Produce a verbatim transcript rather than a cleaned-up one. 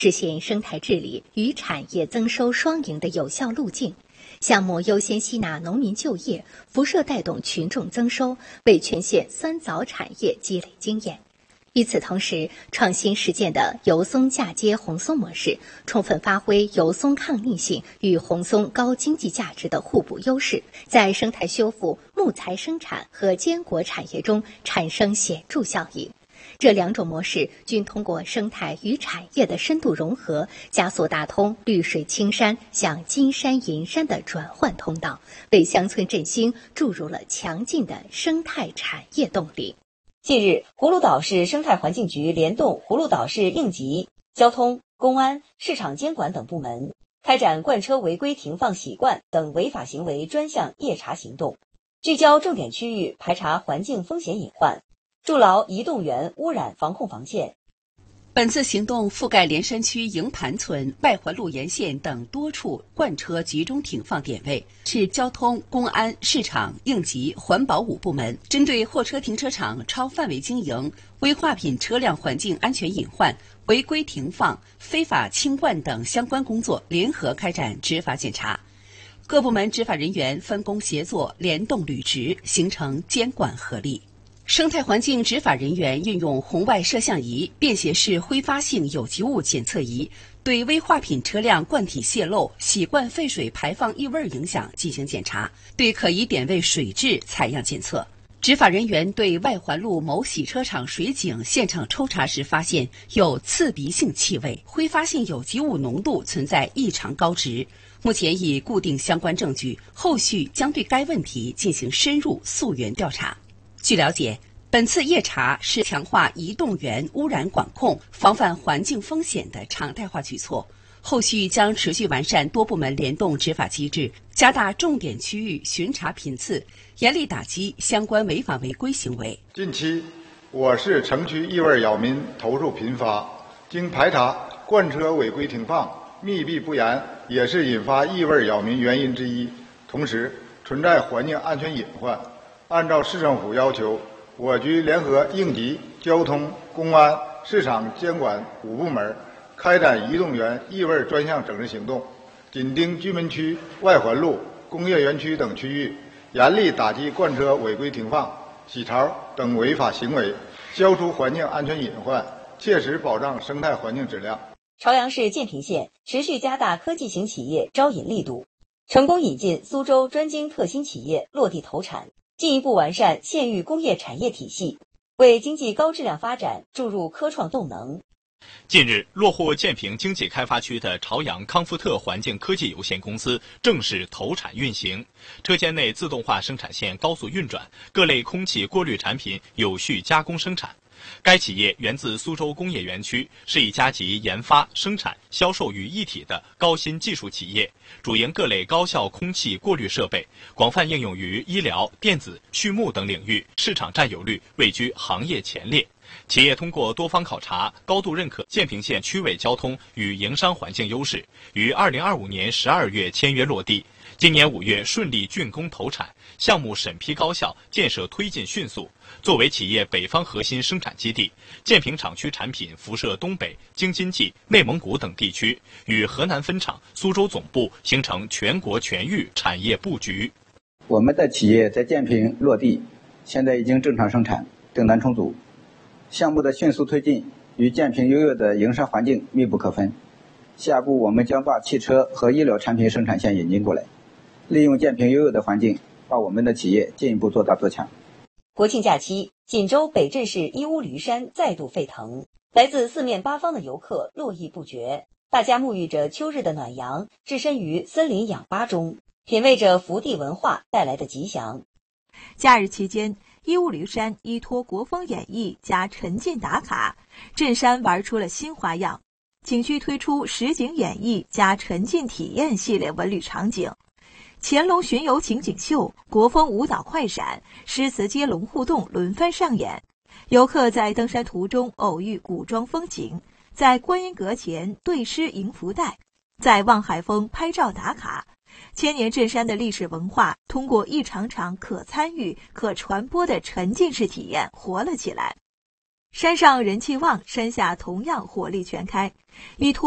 实现生态治理与产业增收双赢的有效路径。项目优先吸纳农民就业，辐射带动群众增收，为全县酸枣产业积累经验。与此同时，创新实践的油松嫁接红松模式，充分发挥油松抗逆性与红松高经济价值的互补优势，在生态修复、木材生产和坚果产业中产生显著效益。这两种模式均通过生态与产业的深度融合，加速打通绿水青山向金山银山的转换通道，为乡村振兴注入了强劲的生态产业动力。 近日，葫芦岛市生态环境局联动葫芦岛市应急、交通、公安、市场监管等部门，开展罐车违规停放洗罐等违法行为专项夜查行动，聚焦重点区域排查环境风险隐患，筑牢移动源污染防控防线。 本次行动覆盖连山区营盘村、外环路沿线等多处罐车集中停放点位，市交通、公安、市场、应急、环保五部门针对货车停车场超范围经营、危化品车辆环境安全隐患、违规停放、非法清罐等相关工作联合开展执法检查。各部门执法人员分工协作，联动履职，形成监管合力。生态环境执法人员运用红外摄像仪、便携式挥发性有机物检测仪，对危化品车辆罐体泄漏、洗罐废水排放异味影响进行检查，对可疑点位水质采样检测。执法人员对外环路某洗车场水井现场抽查时发现有刺鼻性气味，挥发性有机物浓度存在异常高值，目前已固定相关证据，后续将对该问题进行深入溯源调查。据了解，本次夜查是强化移动源污染管控、防范环境风险的常态化举措，后续将持续完善多部门联动执法机制，加大重点区域巡查频次，严厉打击相关违法违规行为。 近期，我市城区异味扰民投诉频发，经排查，罐车违规停放、密闭不严也是引发异味扰民原因之一，同时存在环境安全隐患。按照市政府要求，我局联合应急、交通、公安、市场监管五部门，开展移动源异味专项整治行动，紧盯居民区、外环路、工业园区等区域，严厉打击罐车违规停放、洗槽等违法行为，消除环境安全隐患，切实保障生态环境质量。 朝阳市建平县持续加大科技型企业招引力度，成功引进苏州专精特新企业落地投产，进一步完善县域工业产业体系，为经济高质量发展注入科创动能。 近日，落户建平经济开发区的朝阳康福特环境科技有限公司正式投产运行，车间内自动化生产线高速运转，各类空气过滤产品有序加工生产。该企业源自苏州工业园区，是一家集研发、生产、销售于一体的高新技术企业，主营各类高效空气过滤设备，广泛应用于医疗、电子、畜牧等领域，市场占有率位居行业前列。企业通过多方考察，高度认可建平县区委交通与营商环境优势，于二零二五年十二月签约落地。今年五月顺利竣工投产，项目审批高效，建设推进迅速。作为企业北方核心生产基地，建平厂区产品辐射东北、京津冀、内蒙古等地区，与河南分厂、苏州总部形成全国全域产业布局。 我们的企业在建平落地，现在已经正常生产，订单充足。项目的迅速推进与建平优越的营商环境密不可分。下一步我们将把汽车和医疗产品生产线引进过来，利用建平优越的环境，把我们的企业进一步做大做强。 国庆假期，锦州北镇市义乌驴山再度沸腾，来自四面八方的游客络绎不绝，大家沐浴着秋日的暖阳，置身于森林氧吧中，品味着福地文化带来的吉祥。 假日期间，义乌驴山依托国风演绎加沉浸打卡，镇山玩出了新花样。景区推出实景演绎加沉浸体验系列文旅场景，乾隆巡游情景秀、国风舞蹈快闪、诗词接龙互动轮番上演。游客在登山途中偶遇古装风情，在观音阁前对诗迎福袋，在望海峰拍照打卡。千年镇山的历史文化通过一场场可参与、可传播的沉浸式体验活了起来。山上人气旺，山下同样火力全开，依托